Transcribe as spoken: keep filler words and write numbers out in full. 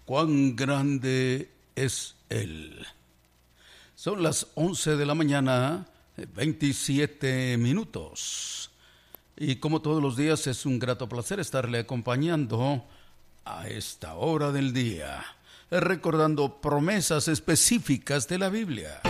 cuán grande es Él. Son las once de la mañana, veintisiete minutos. Y como todos los días, es un grato placer estarle acompañando a esta hora del día, recordando promesas específicas de la Biblia.